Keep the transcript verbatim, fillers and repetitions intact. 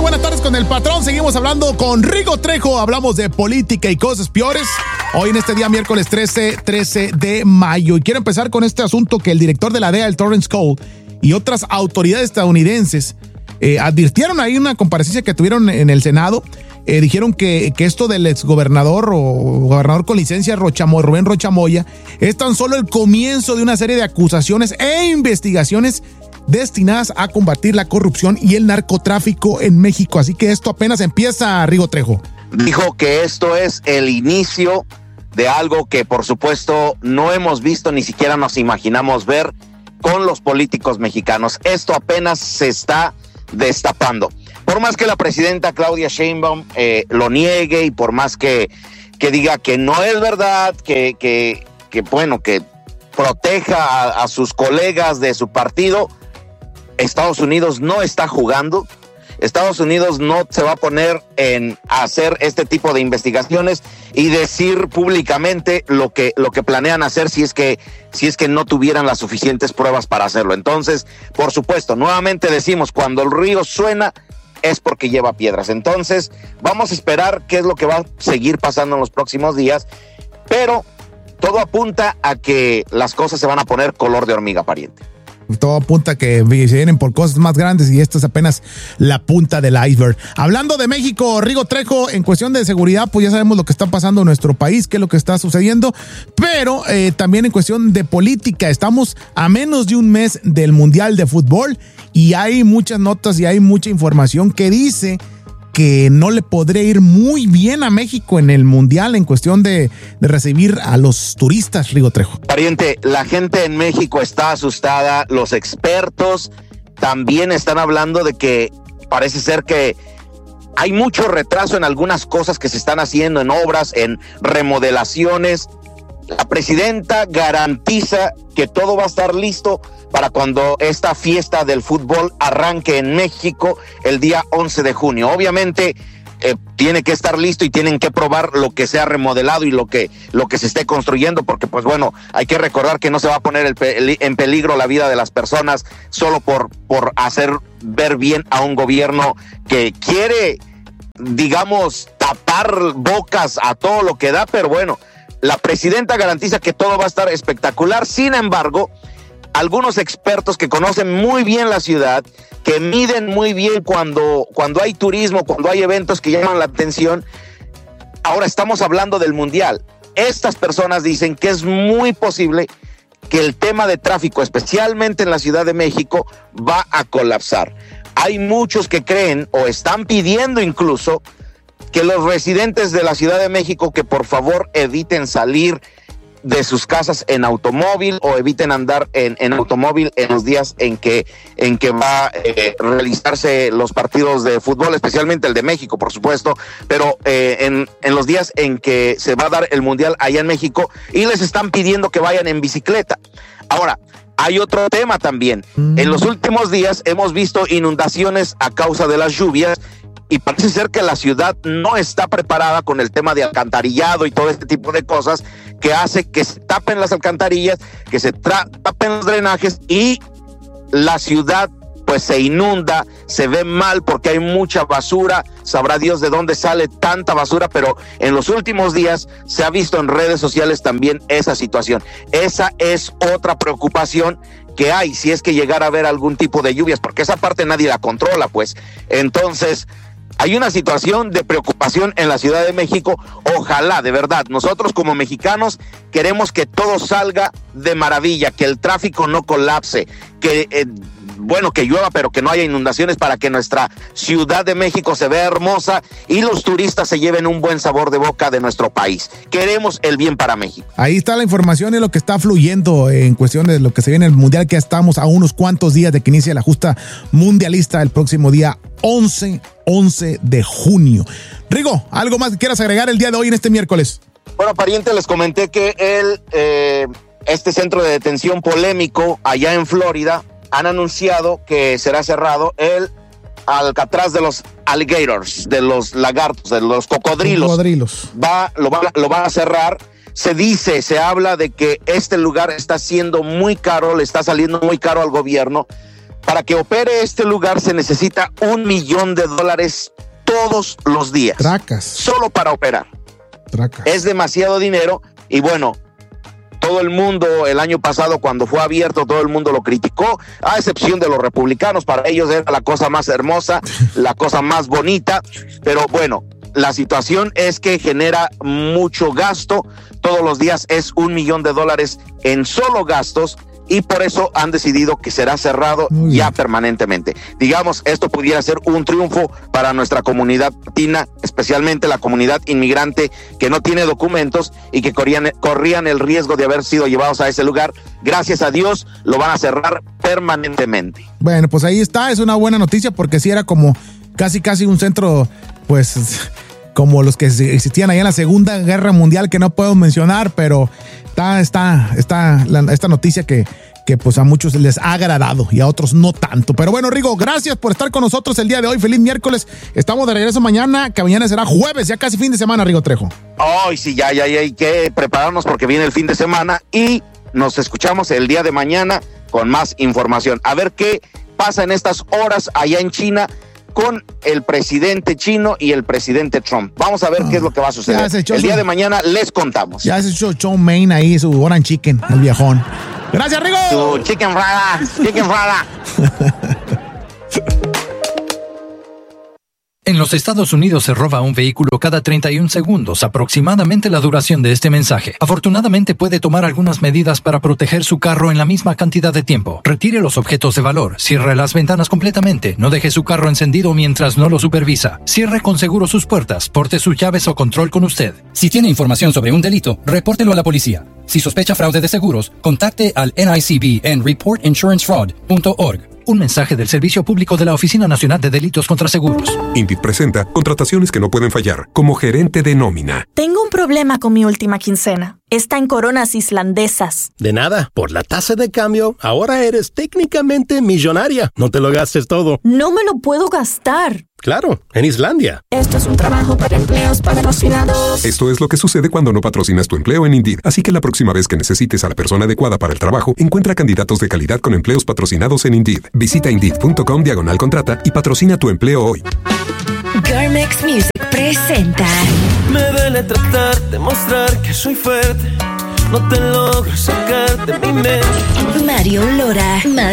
buenas tardes con el patrón. Seguimos hablando con Rigo Trejo. Hablamos de política y cosas peores. Hoy en este día, miércoles trece de mayo. Y quiero empezar con este asunto que el director de la D E A, el Terrence Cole, y otras autoridades estadounidenses eh, advirtieron ahí una comparecencia que tuvieron en el Senado. Eh, dijeron que, que esto del exgobernador o gobernador con licencia Rochamoy, Rubén Rocha Moya, es tan solo el comienzo de una serie de acusaciones e investigaciones destinadas a combatir la corrupción y el narcotráfico en México. Así que esto apenas empieza, Rigo Trejo. Dijo que esto es el inicio de algo que, por supuesto, no hemos visto, ni siquiera nos imaginamos ver con los políticos mexicanos. Esto apenas se está destapando. Por más que la presidenta Claudia Sheinbaum eh, lo niegue y por más que, que diga que no es verdad, que, que, que bueno, que proteja a, a sus colegas de su partido, Estados Unidos no está jugando. Estados Unidos no se va a poner en hacer este tipo de investigaciones y decir públicamente lo que, lo que planean hacer si es que, si es que no tuvieran las suficientes pruebas para hacerlo. Entonces, por supuesto, nuevamente decimos, cuando el río suena es porque lleva piedras. Entonces, vamos a esperar qué es lo que va a seguir pasando en los próximos días, pero todo apunta a que las cosas se van a poner color de hormiga, pariente. Todo apunta a que se vienen por cosas más grandes y esto es apenas la punta del iceberg. Hablando de México, Rigo Trejo, en cuestión de seguridad, pues ya sabemos lo que está pasando en nuestro país, qué es lo que está sucediendo, pero eh, también en cuestión de política, estamos a menos de un mes del Mundial de Fútbol y hay muchas notas y hay mucha información que dice que no le podría ir muy bien a México en el Mundial en cuestión de, de recibir a los turistas, Rigo Trejo. Pariente, la gente en México está asustada, los expertos también están hablando de que parece ser que hay mucho retraso en algunas cosas que se están haciendo, en obras, en remodelaciones. La presidenta garantiza que todo va a estar listo para cuando esta fiesta del fútbol arranque en México el día once de junio. Obviamente eh, tiene que estar listo y tienen que probar lo que se ha remodelado y lo que, lo que se esté construyendo, porque pues bueno, hay que recordar que no se va a poner el pe- en peligro la vida de las personas solo por, por hacer ver bien a un gobierno que quiere, digamos, tapar bocas a todo lo que da, pero bueno, la presidenta garantiza que todo va a estar espectacular. Sin embargo, algunos expertos que conocen muy bien la ciudad, que miden muy bien cuando, cuando hay turismo, cuando hay eventos que llaman la atención. Ahora estamos hablando del Mundial. Estas personas dicen que es muy posible que el tema de tráfico, especialmente en la Ciudad de México, va a colapsar. Hay muchos que creen o están pidiendo incluso que los residentes de la Ciudad de México que por favor eviten salir de sus casas en automóvil o eviten andar en, en automóvil en los días en que, en que va a eh, realizarse los partidos de fútbol, especialmente el de México, por supuesto, pero eh, en, en los días en que se va a dar el Mundial allá en México, y les están pidiendo que vayan en bicicleta. Ahora, hay otro tema también. Mm. En los últimos días hemos visto inundaciones a causa de las lluvias, y parece ser que la ciudad no está preparada con el tema de alcantarillado y todo este tipo de cosas que hace que se tapen las alcantarillas, que se tra- tapen los drenajes y la ciudad pues se inunda, se ve mal porque hay mucha basura. Sabrá Dios de dónde sale tanta basura, pero en los últimos días se ha visto en redes sociales también esa situación. Esa es otra preocupación que hay si es que llegara a haber algún tipo de lluvias, porque esa parte nadie la controla, pues. Entonces, hay una situación de preocupación en la Ciudad de México. Ojalá, de verdad, nosotros como mexicanos queremos que todo salga de maravilla, que el tráfico no colapse, que, eh, bueno, que llueva, pero que no haya inundaciones para que nuestra Ciudad de México se vea hermosa y los turistas se lleven un buen sabor de boca de nuestro país. Queremos el bien para México. Ahí está la información y lo que está fluyendo en cuestión de lo que se viene en el Mundial, que ya estamos a unos cuantos días de que inicie la justa mundialista el próximo día once de junio. Rigo, ¿algo más que quieras agregar el día de hoy en este miércoles? Bueno, pariente, les comenté que el, eh, este centro de detención polémico allá en Florida han anunciado que será cerrado el Alcatraz de los alligators, de los lagartos, de los cocodrilos. Cocodrilos. Va, lo, va, lo va a cerrar. Se dice, se habla de que este lugar está siendo muy caro, le está saliendo muy caro al gobierno, Para que opere este lugar se necesita un millón de dólares todos los días. Tracas. Solo para operar. Tracas. Es demasiado dinero y bueno, todo el mundo el año pasado cuando fue abierto, todo el mundo lo criticó, a excepción de los republicanos. Para ellos era la cosa más hermosa, la cosa más bonita, pero bueno, la situación es que genera mucho gasto. Todos los días es un millón de dólares en solo gastos y por eso han decidido que será cerrado ya permanentemente. Digamos, esto pudiera ser un triunfo para nuestra comunidad latina, especialmente la comunidad inmigrante que no tiene documentos y que corrían, corrían el riesgo de haber sido llevados a ese lugar. Gracias a Dios lo van a cerrar permanentemente. Bueno, pues ahí está, es una buena noticia porque sí era como casi casi un centro, pues como los que existían allá en la Segunda Guerra Mundial, que no puedo mencionar, pero está, está, está la, esta noticia que, que pues a muchos les ha agradado y a otros no tanto. Pero bueno, Rigo, gracias por estar con nosotros el día de hoy. Feliz miércoles. Estamos de regreso mañana, que mañana será jueves, ya casi fin de semana, Rigo Trejo. Ay, sí, ya, ya, ya hay que prepararnos porque viene el fin de semana y nos escuchamos el día de mañana con más información. A ver qué pasa en estas horas allá en China con el presidente chino y el presidente Trump. Vamos a ver oh, qué es lo que va a suceder. El día su, de mañana les contamos. Ya se echó Chow Mein ahí, su Orange Chicken, el viejón. Gracias, Rigo. Su chicken frada, chicken frada. En los Estados Unidos se roba un vehículo cada treinta y un segundos, aproximadamente la duración de este mensaje. Afortunadamente puede tomar algunas medidas para proteger su carro en la misma cantidad de tiempo. Retire los objetos de valor, cierre las ventanas completamente, no deje su carro encendido mientras no lo supervisa. Cierre con seguro sus puertas, porte sus llaves o control con usted. Si tiene información sobre un delito, repórtelo a la policía. Si sospecha fraude de seguros, contacte al N I C B en report insurance fraud punto org. Un mensaje del Servicio Público de la Oficina Nacional de Delitos contra Seguros. Indeed presenta contrataciones que no pueden fallar, como gerente de nómina. Tengo un problema con mi última quincena. Está en coronas islandesas. De nada, por la tasa de cambio, ahora eres técnicamente millonaria. No te lo gastes todo. No me lo puedo gastar. Claro, en Islandia. Esto es un trabajo para empleos patrocinados. Esto es lo que sucede cuando no patrocinas tu empleo en Indeed. Así que la próxima vez que necesites a la persona adecuada para el trabajo, encuentra candidatos de calidad con empleos patrocinados en Indeed. Visita Indeed.com diagonal contrata y patrocina tu empleo hoy. Garmex Music presenta. Me duele tratar de mostrar que soy fuerte. No te logro sacar de mi mente. Mario Lora.